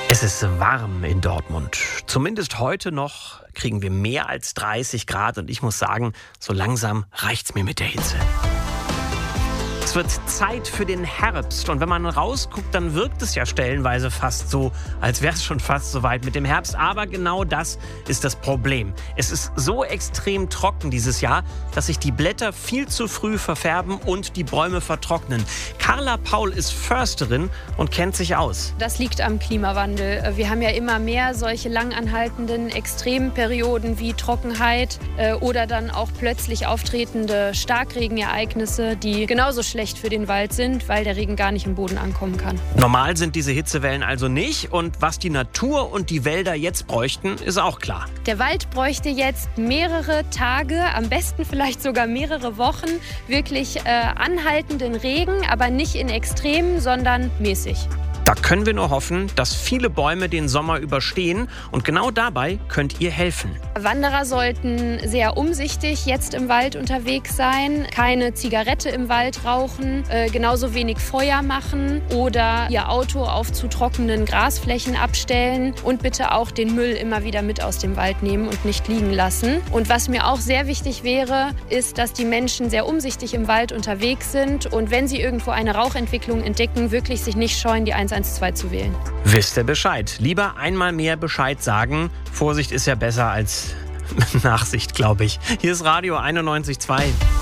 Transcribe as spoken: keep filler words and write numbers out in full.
Es ist warm in Dortmund. Zumindest heute noch kriegen wir mehr als dreißig Grad und ich muss sagen, so langsam reicht's mir mit der Hitze. Es wird Zeit für den Herbst und wenn man rausguckt, dann wirkt es ja stellenweise fast so, als wäre es schon fast soweit mit dem Herbst. Aber genau das ist das Problem. Es ist so extrem trocken dieses Jahr, dass sich die Blätter viel zu früh verfärben und die Bäume vertrocknen. Carla Paul ist Försterin und kennt sich aus. Das liegt am Klimawandel. Wir haben ja immer mehr solche langanhaltenden Extremperioden wie Trockenheit äh, oder dann auch plötzlich auftretende Starkregenereignisse, die genauso schlecht für den Wald sind, weil der Regen gar nicht im Boden ankommen kann. Normal sind diese Hitzewellen also nicht und was die Natur und die Wälder jetzt bräuchten, ist auch klar. Der Wald bräuchte jetzt mehrere Tage, am besten vielleicht sogar mehrere Wochen, wirklich äh, anhaltenden Regen, aber nicht in Extremen, sondern mäßig. Da können wir nur hoffen, dass viele Bäume den Sommer überstehen und genau dabei könnt ihr helfen. Wanderer sollten sehr umsichtig jetzt im Wald unterwegs sein, keine Zigarette im Wald rauchen, äh, genauso wenig Feuer machen oder ihr Auto auf zu trockenen Grasflächen abstellen und bitte auch den Müll immer wieder mit aus dem Wald nehmen und nicht liegen lassen. Und was mir auch sehr wichtig wäre, ist, dass die Menschen sehr umsichtig im Wald unterwegs sind und wenn sie irgendwo eine Rauchentwicklung entdecken, wirklich sich nicht scheuen, die eins eins zwei zu wählen. Wisst ihr Bescheid? Lieber einmal mehr Bescheid sagen. Vorsicht ist ja besser als Nachsicht, glaube ich. Hier ist Radio einundneunzig Komma zwei.